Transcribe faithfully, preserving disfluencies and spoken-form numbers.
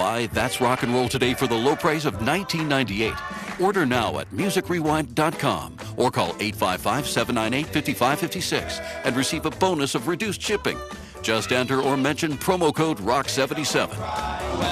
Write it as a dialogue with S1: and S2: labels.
S1: Buy That's Rock and Roll today for the low price of nineteen ninety-eight. Order now at music rewind dot com or call eight five five, seven nine eight, five five five six and receive a bonus of reduced shipping. Just enter or mention promo code rock seventy-seven.